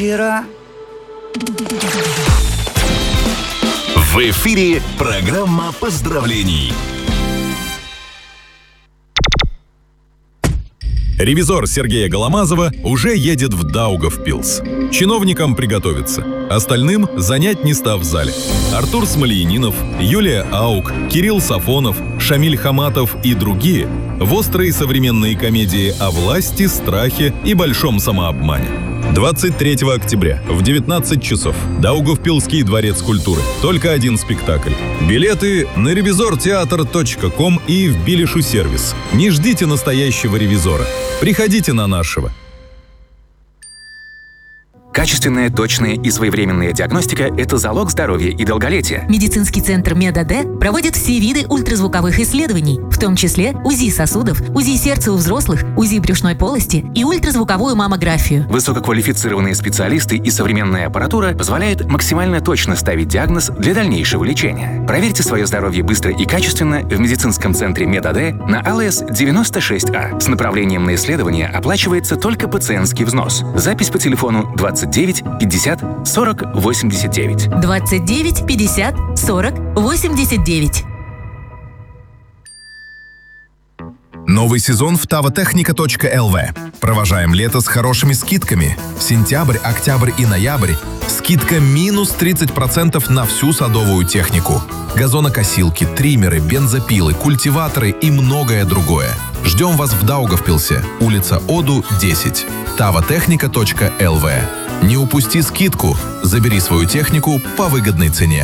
Ира. В эфире программа поздравлений. Ревизор Сергея Голомазова уже едет в Даугавпилс. Чиновникам приготовиться. Остальным занять места в зале. Артур Смольянинов, Юлия Аук, Кирилл Сафонов, Шамиль Хаматов и другие в острые современные комедии о власти, страхе и большом самообмане. 23 октября в 19 часов. Даугавпилский дворец культуры. Только один спектакль. Билеты на revizorteatr.com и в Билишу сервис. Не ждите настоящего ревизора. Приходите на нашего. Качественная, точная и своевременная диагностика – это залог здоровья и долголетия. Медицинский центр МедАД проводит все виды ультразвуковых исследований, в том числе УЗИ сосудов, УЗИ сердца у взрослых, УЗИ брюшной полости и ультразвуковую маммографию. Высококвалифицированные специалисты и современная аппаратура позволяют максимально точно ставить диагноз для дальнейшего лечения. Проверьте свое здоровье быстро и качественно в медицинском центре МедАД на АЛС 96А. С направлением на исследование оплачивается только пациентский взнос. Запись по телефону 29 50 40 89. 29 50 40 89. Новый сезон в tavatechnica.lv. Провожаем лето с хорошими скидками. Сентябрь, октябрь и ноябрь. Скидка минус 30% на всю садовую технику. Газонокосилки, триммеры, бензопилы, культиваторы и многое другое. Ждем вас в Даугавпилсе, улица Оду, 10. tavatechnica.lv. Не упусти скидку, забери свою технику по выгодной цене.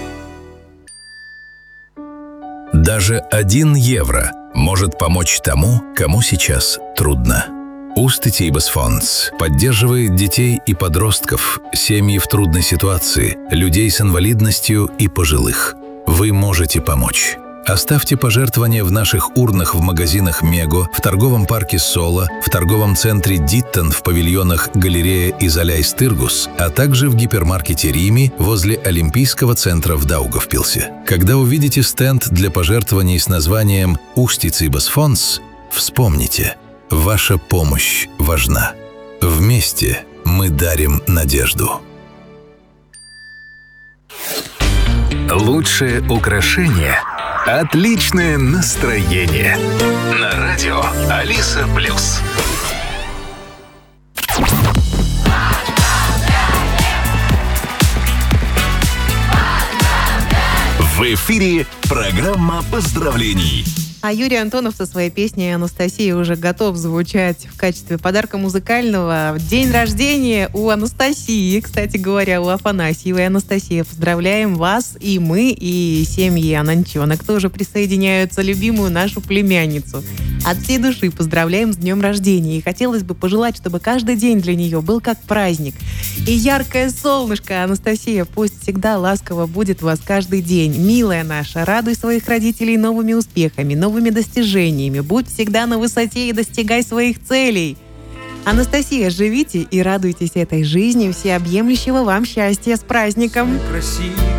Даже 1 евро может помочь тому, кому сейчас трудно. Устье Фондс поддерживает детей и подростков, семьи в трудной ситуации, людей с инвалидностью и пожилых. Вы можете помочь. Оставьте пожертвования в наших урнах в магазинах Мего, в торговом парке Соло, в торговом центре Диттон, в павильонах Галерея Изоляйс-Тыргус, а также в гипермаркете Рими возле Олимпийского центра в Даугавпилсе. Когда увидите стенд для пожертвований с названием «Устье Фондс», вспомните, ваша помощь важна. Вместе мы дарим надежду. Лучшее украшение – отличное настроение. На радио Алиса Плюс. В эфире программа поздравлений. А Юрий Антонов со своей песней «Анастасия» уже готов звучать в качестве подарка музыкального в день рождения у Анастасии. Кстати говоря, у Афанасьевой. Анастасия, поздравляем вас и мы, и семьи Ананчонок тоже присоединяются, любимую нашу племянницу. От всей души поздравляем с днем рождения. И хотелось бы пожелать, чтобы каждый день для нее был как праздник. И яркое солнышко, Анастасия, пусть всегда ласково будет вас каждый день. Милая наша, радуй своих родителей новыми успехами, новыми достижениями. Будь всегда на высоте и достигай своих целей. Анастасия, живите и радуйтесь этой жизни, всеобъемлющего вам счастья. С праздником!